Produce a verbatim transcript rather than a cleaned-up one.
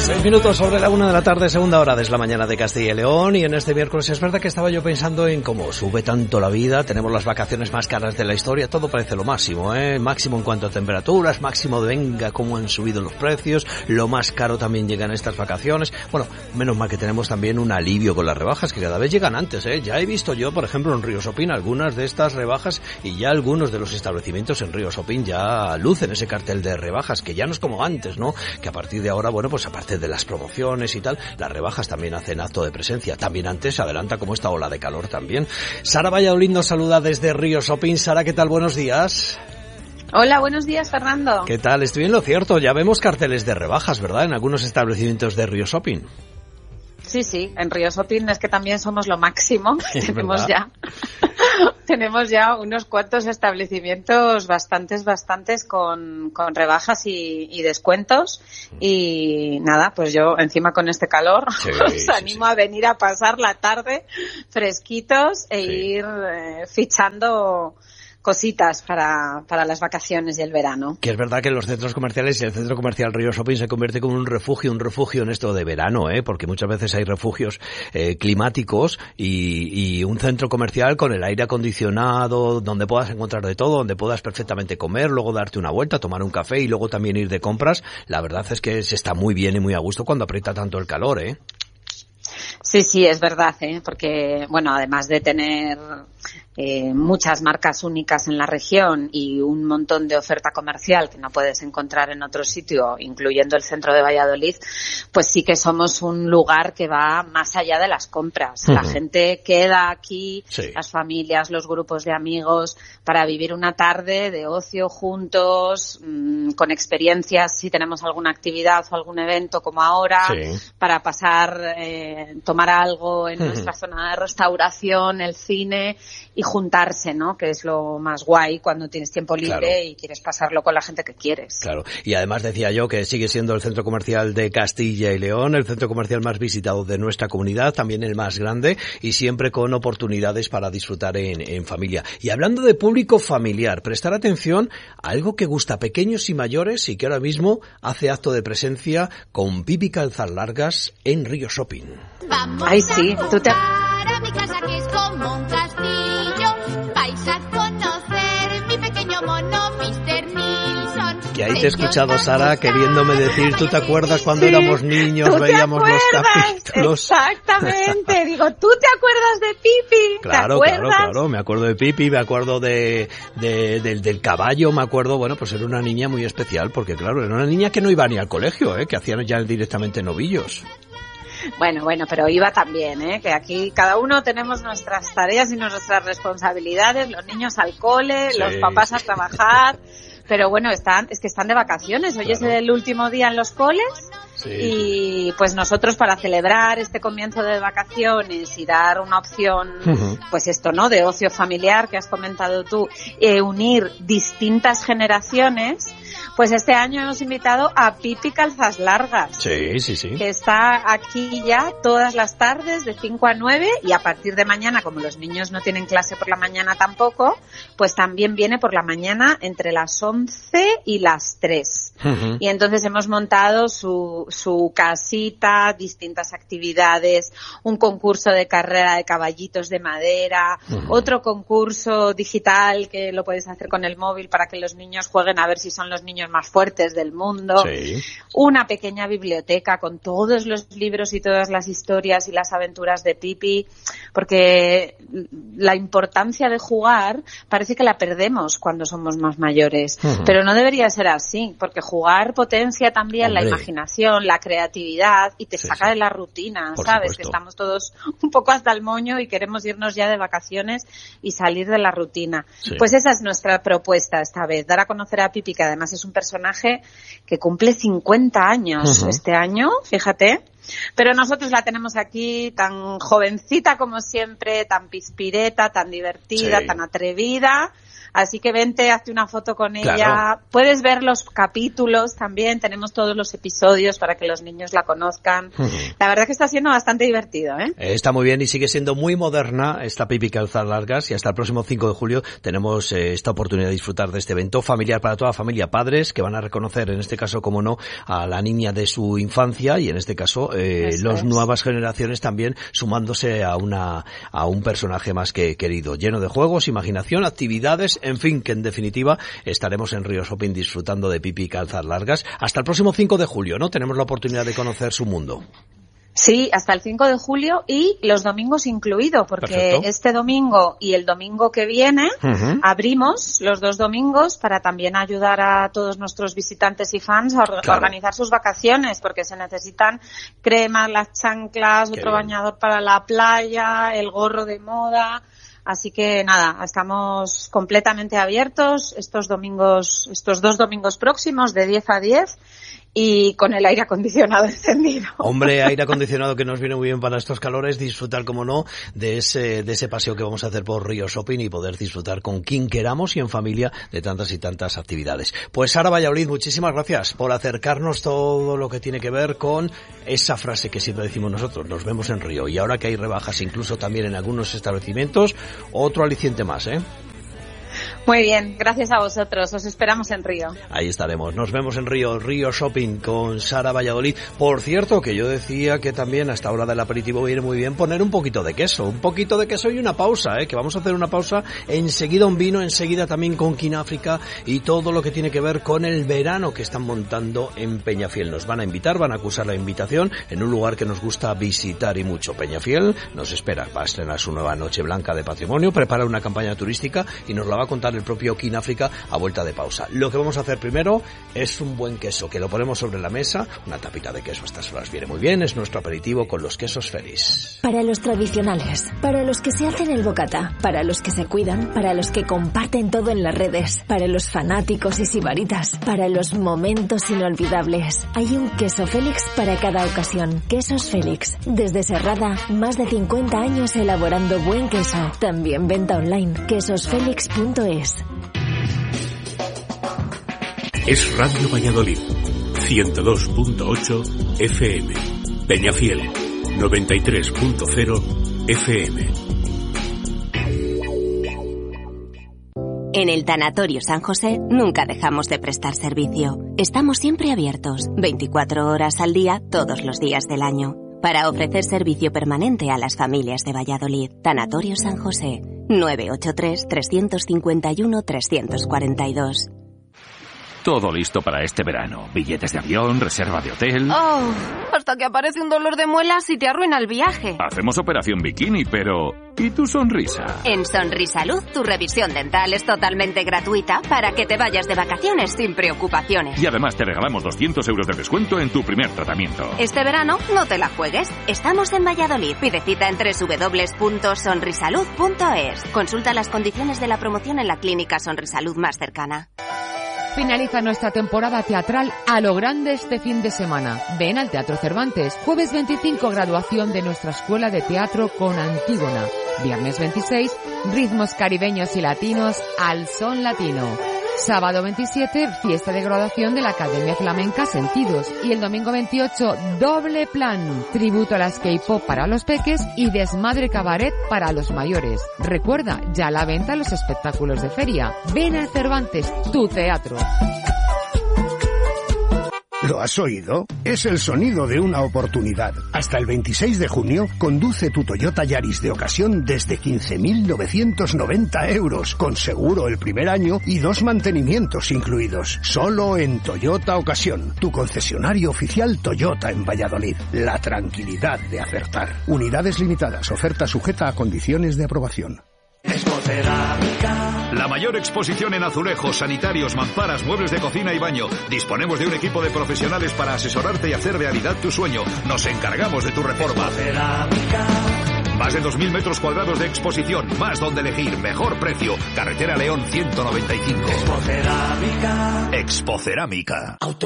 Seis minutos sobre la una de la tarde, segunda hora desde la mañana de Castilla y León. Y en este miércoles es verdad que estaba yo pensando en cómo sube tanto la vida. Tenemos las vacaciones más caras de la historia. Todo parece lo máximo, ¿eh? Máximo en cuanto a temperaturas, máximo de venga cómo han subido los precios. Lo más caro también llega en estas vacaciones. Bueno, menos mal que tenemos también un alivio con las rebajas que cada vez llegan antes, ¿eh? Ya he visto yo, por ejemplo, en Río Sopín algunas de estas rebajas y ya algunos de los establecimientos en Río Sopín ya lucen ese cartel de rebajas, que ya no es como antes, ¿no? Que a partir de ahora, bueno, pues aparte de las promociones y tal, las rebajas también hacen acto de presencia. También antes se adelanta como esta ola de calor también. Sara Valladolid nos saluda desde Río Sopín. Sara, ¿qué tal? Buenos días. Hola, buenos días, Fernando. ¿Qué tal? Estoy en lo cierto. Ya vemos carteles de rebajas, ¿verdad? En algunos establecimientos de Río Sopín. Sí, sí, en Río Sopín es que también somos lo máximo. Tenemos ya tenemos ya unos cuantos establecimientos bastantes, bastantes con, con rebajas y, y descuentos. Y nada, pues yo encima con este calor sí, os sí, animo sí. a venir a pasar la tarde fresquitos e sí. ir eh, fichando cositas para, para las vacaciones y el verano. Que es verdad que los centros comerciales y el centro comercial Río Sopín se convierte como un refugio, un refugio en esto de verano, ¿eh? Porque muchas veces hay refugios eh, climáticos y, y un centro comercial con el aire acondicionado, donde puedas encontrar de todo, donde puedas perfectamente comer, luego darte una vuelta, tomar un café y luego también ir de compras. La verdad es que se está muy bien y muy a gusto cuando aprieta tanto el calor, ¿eh? Sí, sí, es verdad, ¿eh? Porque, bueno, además de tener eh, muchas marcas únicas en la región y un montón de oferta comercial que no puedes encontrar en otro sitio, incluyendo el centro de Valladolid, pues sí que somos un lugar que va más allá de las compras. Uh-huh. La gente queda aquí, sí. las familias, los grupos de amigos, para vivir una tarde de ocio juntos, mmm, con experiencias, si tenemos alguna actividad o algún evento como ahora, sí. para pasar, eh, tomar algo en uh-huh. nuestra zona de restauración, el cine y juntarse, ¿no? Que es lo más guay cuando tienes tiempo libre claro. y quieres pasarlo con la gente que quieres. Claro, y además decía yo que sigue siendo el centro comercial de Castilla y León, el centro comercial más visitado de nuestra comunidad, también el más grande y siempre con oportunidades para disfrutar en, en familia. Y hablando de público familiar, prestar atención a algo que gusta a pequeños y mayores y que ahora mismo hace acto de presencia con Pipi Calzas Largas en Río Sopín. Vamos Ay, sí, tú te... a mi casa que es como un castillo. Vais a conocer mi pequeño mono, mister Nilsson. Que ahí te he escuchado, Sara, queriéndome decir, ¿tú te acuerdas cuando sí, éramos niños, veíamos los capítulos? Exactamente, digo, ¿tú te acuerdas de Pipi? Claro, ¿Te claro, claro, me acuerdo de Pipi, me acuerdo de, de, de del caballo, me acuerdo, bueno, pues era una niña muy especial, porque claro, era una niña que no iba ni al colegio, ¿eh? Que hacían ya directamente novillos. Bueno, bueno, pero iba también, ¿eh? Que aquí cada uno tenemos nuestras tareas y nuestras responsabilidades, los niños al cole, sí, los papás sí. a trabajar, pero bueno, están, es que están de vacaciones, hoy claro. es el último día en los coles sí. y pues nosotros para celebrar este comienzo de vacaciones y dar una opción, uh-huh. pues esto, ¿no? De ocio familiar que has comentado tú, eh, unir distintas generaciones. Pues este año hemos invitado a Pipi Calzas Largas. Sí, sí, sí. Que está aquí ya todas las tardes de cinco a nueve y a partir de mañana, como los niños no tienen clase por la mañana tampoco, pues también viene por la mañana entre las once y las tres. Uh-huh. Y entonces hemos montado su, su casita, distintas actividades, un concurso de carrera de caballitos de madera, uh-huh. otro concurso digital que lo puedes hacer con el móvil para que los niños jueguen a ver si son los niños más fuertes del mundo, sí. una pequeña biblioteca con todos los libros y todas las historias y las aventuras de Pipi, porque la importancia de jugar parece que la perdemos cuando somos más mayores, uh-huh. pero no debería ser así, porque jugar potencia también Hombre. la imaginación, la creatividad y te sí, saca sí. de la rutina, Por ¿sabes? Supuesto. Que estamos todos un poco hasta el moño y queremos irnos ya de vacaciones y salir de la rutina. Sí. Pues esa es nuestra propuesta esta vez, dar a conocer a Pipi, que además es un personaje que cumple cincuenta años uh-huh. este año, fíjate, pero nosotros la tenemos aquí tan jovencita como siempre, tan pispireta, tan divertida, sí. tan atrevida, Así que vente, hazte una foto con ella. Claro. Puedes ver los capítulos también, tenemos todos los episodios para que los niños la conozcan. Uh-huh. La verdad que está siendo bastante divertido, ¿eh? Está muy bien y sigue siendo muy moderna esta Pipi Calzas Largas, y hasta el próximo cinco de julio tenemos eh, esta oportunidad de disfrutar de este evento familiar para toda la familia, padres que van a reconocer, en este caso, como no, a la niña de su infancia, y en este caso eh, las nuevas generaciones también sumándose a una a un personaje más que querido, lleno de juegos, imaginación, actividades, en fin, que en definitiva estaremos en Río Shopping disfrutando de Pipi Calzas Largas hasta el próximo cinco de julio, ¿no? Tenemos la oportunidad de conocer su mundo. Sí, hasta el cinco de julio y los domingos incluido, porque Perfecto. Este domingo y el domingo que viene uh-huh. abrimos los dos domingos para también ayudar a todos nuestros visitantes y fans a or- claro. organizar sus vacaciones, porque se necesitan cremas, las chanclas, Qué otro bien. bañador para la playa, el gorro de moda. Así que nada, estamos completamente abiertos estos domingos, estos dos domingos próximos de diez a diez. Y con el aire acondicionado encendido. Hombre, aire acondicionado que nos viene muy bien para estos calores, disfrutar, como no, de ese de ese paseo que vamos a hacer por Río Shopping y poder disfrutar con quien queramos y en familia de tantas y tantas actividades. Pues Sara Valladolid, muchísimas gracias por acercarnos todo lo que tiene que ver con esa frase que siempre decimos nosotros, nos vemos en Río. Y ahora que hay rebajas incluso también en algunos establecimientos, otro aliciente más, ¿eh? Muy bien, gracias a vosotros, os esperamos en Río. Ahí estaremos, nos vemos en Río, Río Shopping con Sara Valladolid. Por cierto, que yo decía que también a esta hora del aperitivo viene muy bien poner un poquito de queso, un poquito de queso y una pausa, ¿eh? Que vamos a hacer una pausa, enseguida un vino, enseguida también con Quináfrica y todo lo que tiene que ver con el verano que están montando en Peñafiel. Nos van a invitar, van a acusar la invitación en un lugar que nos gusta visitar y mucho. Peñafiel nos espera, va a estrenar su nueva Noche Blanca de Patrimonio, prepara una campaña turística y nos la va a contar el propio Quináfrica a vuelta de pausa. Lo que vamos a hacer primero es un buen queso, que lo ponemos sobre la mesa, una tapita de queso a estas horas viene muy bien, es nuestro aperitivo con los quesos Félix. Para los tradicionales, para los que se hacen el bocata, para los que se cuidan, para los que comparten todo en las redes, para los fanáticos y sibaritas, para los momentos inolvidables. Hay un queso Félix para cada ocasión. Quesos Félix, desde Serrada, más de cincuenta años elaborando buen queso. También venta online, quesos félix punto es. Es Radio Valladolid, ciento dos punto ocho F M, Peñafiel, noventa y tres punto cero F M. En el Tanatorio San José nunca dejamos de prestar servicio. Estamos siempre abiertos, veinticuatro horas al día, todos los días del año, para ofrecer servicio permanente a las familias de Valladolid. Tanatorio San José, nueve ocho tres, tres cinco uno, tres cuatro dos. Todo listo para este verano. Billetes de avión, reserva de hotel... Oh, hasta que aparece un dolor de muelas y te arruina el viaje. Hacemos operación bikini, pero... ¿y tu sonrisa? En Sonrisalud, tu revisión dental es totalmente gratuita para que te vayas de vacaciones sin preocupaciones. Y además te regalamos doscientos euros de descuento en tu primer tratamiento. Este verano no te la juegues. Estamos en Valladolid. Pide cita en doble u doble u doble u punto sonrisalud punto es. Consulta las condiciones de la promoción en la clínica Sonrisalud más cercana. Finaliza nuestra temporada teatral a lo grande este fin de semana. Ven al Teatro Cervantes. Jueves veinticinco, graduación de nuestra Escuela de Teatro con Antígona. Viernes veintiséis, ritmos caribeños y latinos al son latino. Sábado veintisiete, fiesta de graduación de la Academia Flamenca Sentidos. Y el domingo veintiocho, doble plan. Tributo a las K-pop para los peques y desmadre cabaret para los mayores. Recuerda, ya a la venta los espectáculos de feria. Ven al Cervantes, tu teatro. ¿Lo has oído? Es el sonido de una oportunidad. Hasta el veintiséis de junio, conduce tu Toyota Yaris de ocasión desde quince mil novecientos noventa euros, con seguro el primer año y dos mantenimientos incluidos. Solo en Toyota Ocasión, tu concesionario oficial Toyota en Valladolid. La tranquilidad de acertar. Unidades limitadas, oferta sujeta a condiciones de aprobación. La mayor exposición en azulejos, sanitarios, mamparas, muebles de cocina y baño. Disponemos de un equipo de profesionales para asesorarte y hacer realidad tu sueño. Nos encargamos de tu reforma. Más de dos mil metros cuadrados de exposición, más donde elegir, mejor precio. Carretera León ciento noventa y cinco. Expocerámica. Expocerámica.